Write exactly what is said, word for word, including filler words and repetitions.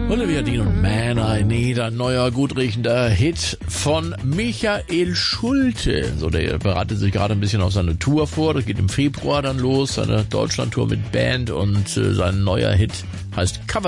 Olivia Dean und Man I Need, ein neuer, gut riechender Hit von Michael Schulte. So, der bereitet sich gerade ein bisschen auf seine Tour vor. Das geht im Februar dann los, seine Deutschlandtour mit Band, und äh, sein neuer Hit heißt Cover